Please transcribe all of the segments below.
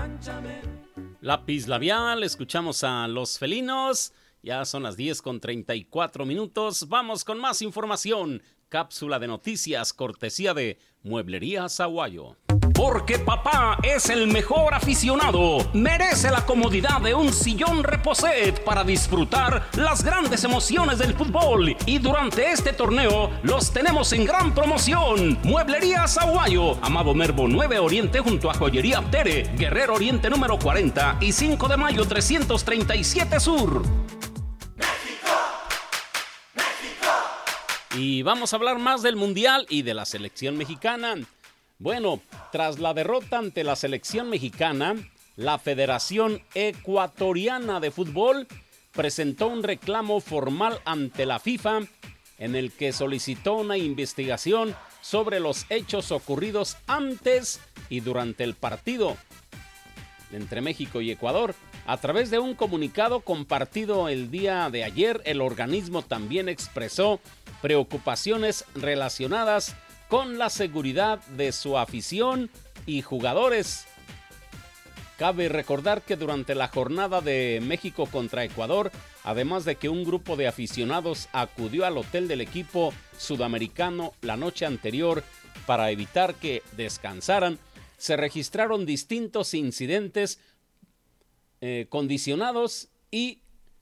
Lápiz labial, escuchamos a Los Felinos. Ya son las 10:34. Vamos con más información. Cápsula de noticias, cortesía de Mueblería Sahuayo. Porque papá es el mejor aficionado. Merece la comodidad de un sillón Reposet para disfrutar las grandes emociones del fútbol. Y durante este torneo los tenemos en gran promoción. Mueblería Sahuayo, Amado Nervo 9 Oriente junto a Joyería Tere, Guerrero Oriente número 40 y 5 de mayo 337 Sur. Y vamos a hablar más del Mundial y de la selección mexicana. Bueno, tras la derrota ante la selección mexicana, la Federación Ecuatoriana de Fútbol presentó un reclamo formal ante la FIFA en el que solicitó una investigación sobre los hechos ocurridos antes y durante el partido entre México y Ecuador. A través de un comunicado compartido el día de ayer, el organismo también expresó preocupaciones relacionadas con la seguridad de su afición y jugadores. Cabe recordar que durante la jornada de México contra Ecuador, además de que un grupo de aficionados acudió al hotel del equipo sudamericano la noche anterior para evitar que descansaran, se registraron distintos incidentes condicionados y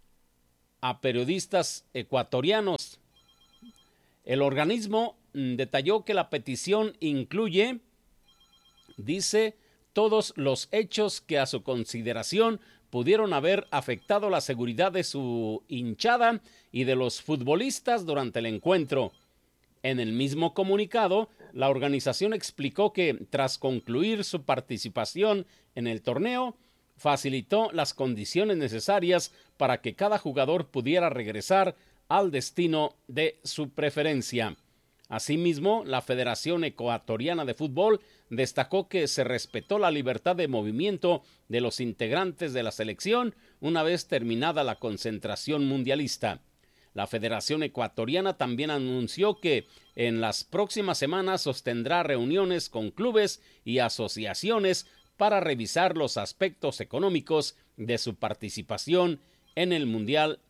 a periodistas ecuatorianos. El organismo detalló que la petición incluye, dice, todos los hechos que a su consideración pudieron haber afectado la seguridad de su hinchada y de los futbolistas durante el encuentro. En el mismo comunicado, la organización explicó que tras concluir su participación en el torneo, facilitó las condiciones necesarias para que cada jugador pudiera regresar al destino de su preferencia. Asimismo, la Federación Ecuatoriana de Fútbol destacó que se respetó la libertad de movimiento de los integrantes de la selección una vez terminada la concentración mundialista. La Federación Ecuatoriana también anunció que en las próximas semanas sostendrá reuniones con clubes y asociaciones para revisar los aspectos económicos de su participación en el Mundial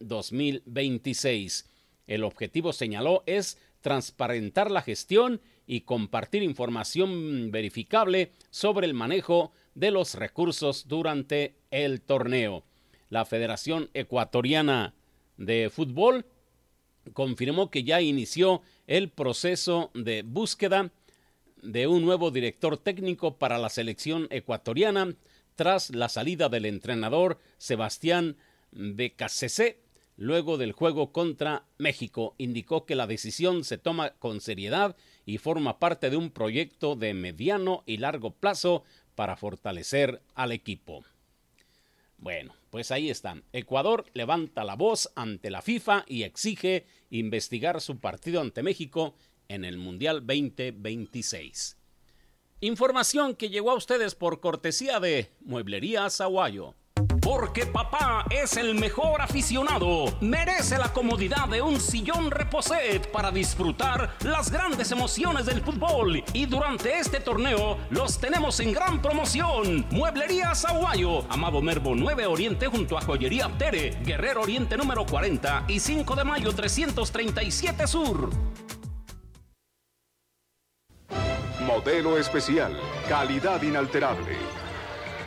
2026. El objetivo, señaló, es transparentar la gestión y compartir información verificable sobre el manejo de los recursos durante el torneo. La Federación Ecuatoriana de Fútbol confirmó que ya inició el proceso de búsqueda de un nuevo director técnico para la selección ecuatoriana tras la salida del entrenador Sebastián Becasese luego del juego contra México. Indicó que la decisión se toma con seriedad y forma parte de un proyecto de mediano y largo plazo para fortalecer al equipo. Bueno, pues ahí están. Ecuador levanta la voz ante la FIFA y exige investigar su partido ante México en el Mundial 2026. Información que llegó a ustedes por cortesía de Mueblería Sahuayo. Porque papá es el mejor aficionado. Merece la comodidad de un sillón Reposet para disfrutar las grandes emociones del fútbol. Y durante este torneo los tenemos en gran promoción. Mueblería Sahuayo, Amado Nervo 9 Oriente junto a Joyería Tere, Guerrero Oriente número 40 y 5 de mayo 337 Sur. Modelo especial, calidad inalterable.